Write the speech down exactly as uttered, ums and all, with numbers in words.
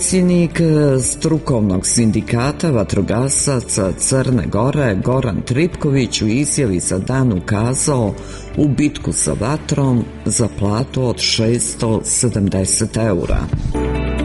Predsjednik strukovnog sindikata vatrogasaca Crne Gore Goran Tripković u izjavi za Dan ukazao u bitku sa vatrom za platu od šesto sedamdeset eura.